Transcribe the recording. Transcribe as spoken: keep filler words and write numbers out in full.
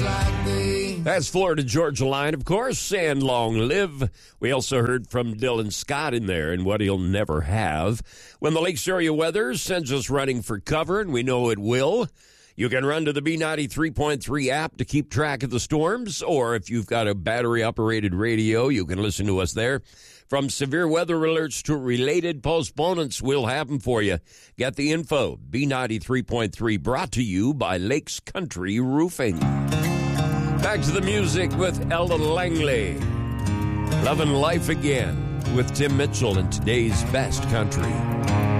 like they... That's Florida Georgia Line, of course, and Long Live. We also heard from Dylan Scott in there and What He'll Never Have. When the Lakes area weather sends us running for cover, and we know it will, you can run to the B ninety-three point three app to keep track of the storms, or if you've got a battery-operated radio, you can listen to us there. From severe weather alerts to related postponements, we'll have them for you. Get the info. B ninety-three point three brought to you by Lakes Country Roofing. Back to the music with Ella Langley. Loving Life Again with Tim Mitchell in today's best country.